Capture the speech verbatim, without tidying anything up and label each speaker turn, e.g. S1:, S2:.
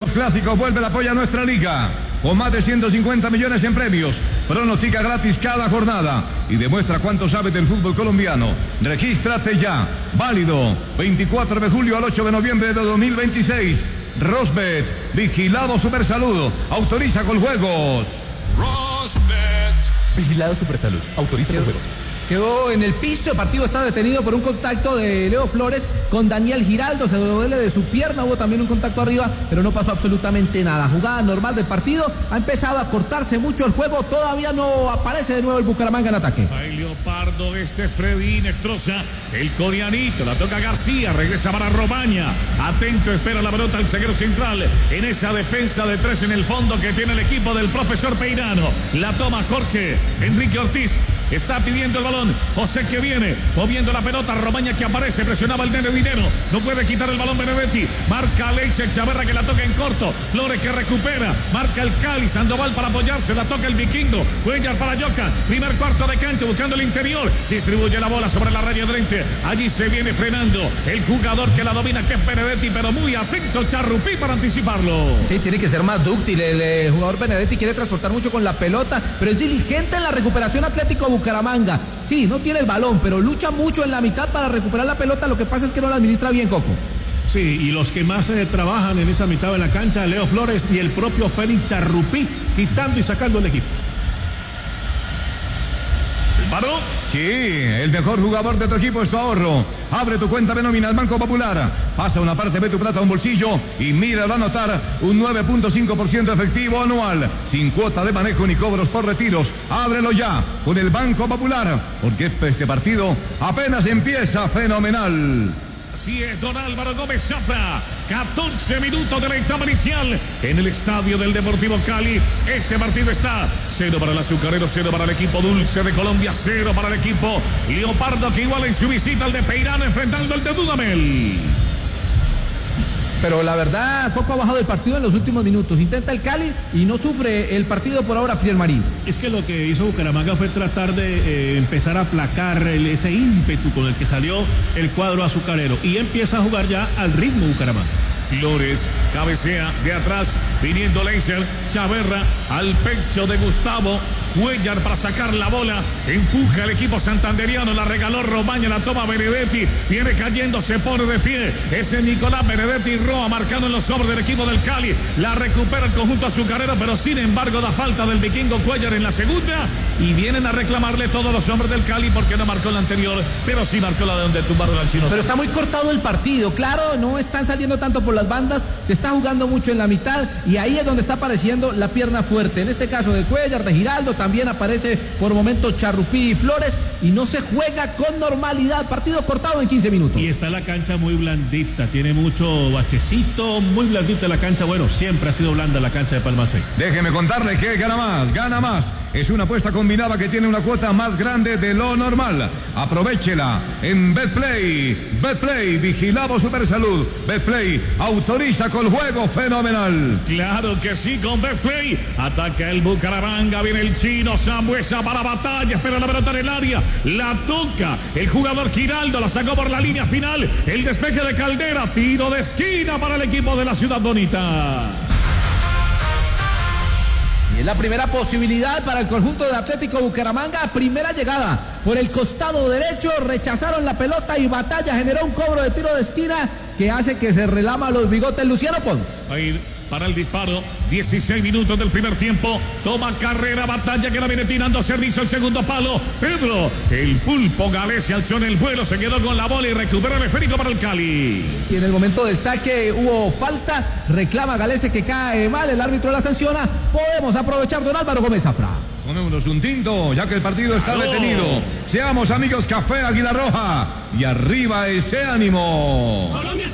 S1: los clásicos vuelve el apoyo a nuestra liga. Con más de ciento cincuenta millones en premios. Pronostica gratis cada jornada y demuestra cuánto sabes del fútbol colombiano. Regístrate ya. Válido veinticuatro de julio al ocho de noviembre de dos mil veintiséis. Rosbet, vigilado Supersalud, autoriza con juegos.
S2: Rosbet,
S3: vigilado Supersalud, autoriza con juegos.
S4: Quedó en el piso, el partido está detenido por un contacto de Leo Flores con Daniel Giraldo, se duele de su pierna, hubo también un contacto arriba, pero no pasó absolutamente nada. Jugada normal del partido, ha empezado a cortarse mucho el juego, todavía no aparece de nuevo el Bucaramanga en ataque.
S2: Hay Leopardo, este Freddy Nestroza, el coreanito, la toca García, regresa para Romaña, atento, espera la pelota el zaguero central, en esa defensa de tres en el fondo que tiene el equipo del profesor Peirano, la toma Jorge Enrique Ortiz, está pidiendo el balón. José que viene, moviendo la pelota, Romaña que aparece, presionaba el nene Dinero, no puede quitar el balón Benedetti, marca Alexis Chaverra que la toca en corto, Flores que recupera, marca el Cali, Sandoval para apoyarse, la toca el Vikingo, Cuellar para Yoka, primer cuarto de cancha buscando el interior, distribuye la bola sobre la raya frente, allí se viene frenando el jugador que la domina que es Benedetti, pero muy atento Charrupí para anticiparlo.
S4: Sí, tiene que ser más dúctil, el, el jugador Benedetti quiere transportar mucho con la pelota, pero es diligente en la recuperación. Atlético Bucaramanga, sí, no tiene el balón, pero lucha mucho en la mitad para recuperar la pelota, lo que pasa es que no la administra bien, Coco.
S5: Sí, y los que más eh, trabajan en esa mitad de la cancha, Leo Flores y el propio Félix Charrupí, quitando y sacando el equipo.
S2: ¿Varón?
S1: Sí, el mejor jugador de tu equipo es tu ahorro. Abre tu cuenta de nómina al Banco Popular. Pasa una parte de tu plata a un bolsillo y mira, va a anotar un nueve punto cinco por ciento efectivo anual. Sin cuota de manejo ni cobros por retiros. Ábrelo ya con el Banco Popular. Porque este partido apenas empieza fenomenal.
S2: Así es, don Álvaro Gómez Zafra, catorce minutos de la etapa inicial en el estadio del Deportivo Cali. Este partido está cero para el azucarero, cero para el equipo Dulce de Colombia, cero para el equipo Leopardo, que igual en su visita al de Peirano enfrentando el de Dudamel.
S4: Pero la verdad, Coco ha bajado el partido en los últimos minutos. Intenta el Cali y no sufre el partido por ahora, Fidel Marín.
S5: Es que lo que hizo Bucaramanga fue tratar de eh, empezar a aplacar el, ese ímpetu con el que salió el cuadro azucarero. Y empieza a jugar ya al ritmo Bucaramanga.
S2: Flores cabecea de atrás, viniendo Leiser, Chaverra al pecho de Gustavo Cuellar para sacar la bola, empuja el equipo santanderiano, la regaló Romaña, la toma Benedetti, viene cayendo, se pone de pie, ese Nicolás Benedetti Roa marcando en los hombros del equipo del Cali, la recupera el conjunto azucarero, pero sin embargo da falta del Vikingo Cuellar en la segunda y vienen a reclamarle todos los hombres del Cali porque no marcó la anterior, pero sí marcó la de donde tumbaron al chino.
S4: Pero está muy cortado el partido, claro, no están saliendo tanto por las bandas, se está jugando mucho en la mitad y ahí es donde está apareciendo la pierna fuerte, en este caso de Cuellar, de Giraldo, también aparece por momentos Charrupí y Flores y no se juega con normalidad, partido cortado en quince minutos.
S5: Y está la cancha muy blandita, tiene mucho bachecito, muy blandita la cancha, bueno, siempre ha sido blanda la cancha de Palma seis.
S1: Déjeme contarle que gana más, gana más. Es una apuesta combinada que tiene una cuota más grande de lo normal. Aprovéchela en Betplay. Betplay, vigilado Supersalud. Betplay, autoriza con juego fenomenal.
S2: Claro que sí, con Betplay. Ataca el Bucaramanga, viene el chino Sambuesa para batalla, espera la pelota en el área. La toca el jugador Giraldo, la sacó por la línea final. El despeje de Caldera, tiro de esquina para el equipo de la Ciudad Bonita.
S4: Es la primera posibilidad para el conjunto de Atlético Bucaramanga, primera llegada por el costado derecho, rechazaron la pelota y Batalla generó un cobro de tiro de esquina que hace que se relama los bigotes Luciano Pons.
S2: Ahí para el disparo, dieciséis minutos del primer tiempo, toma carrera Batalla que la viene tirando servicio el segundo palo, Pedro, el pulpo Galés se alzó en el vuelo, se quedó con la bola y recupera el esférico para el Cali.
S4: Y en el momento del saque hubo falta, reclama Galese que cae mal, el árbitro la sanciona, podemos aprovechar don Álvaro Gómez Zafra.
S1: Tomémonos un tinto, ya que el partido está ¡Aló! detenido. Seamos amigos Café Águila Roja y arriba ese ánimo. Colombia.